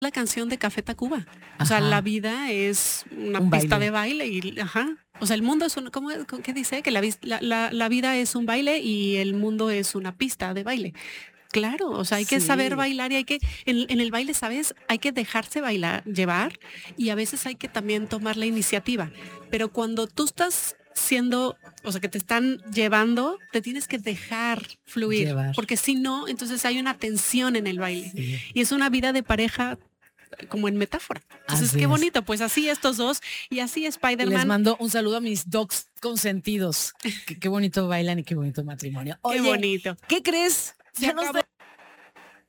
la canción de Café Tacuba. O sea, la vida es una Un pista baile. de baile y, o sea, el mundo es ¿qué dice? Que la vida es un baile y el mundo es una pista de baile. Claro, o sea, hay que saber Sí, bailar y en el baile, ¿sabes? Hay que dejarse bailar, llevar y a veces hay que también tomar la iniciativa. Pero cuando tú estás siendo, o sea, que te están llevando, te tienes que dejar fluir, llevar. porque si no, entonces hay una tensión en el baile. Sí, Y es una vida de pareja como en metáfora. Entonces, así qué es. bonito, pues así estos dos y así Les Spider-Man, mando un saludo a mis dogs consentidos. Qué bonito bailan y qué bonito matrimonio. qué Oye, bonito. ¿qué crees? Se Ya nos acabó.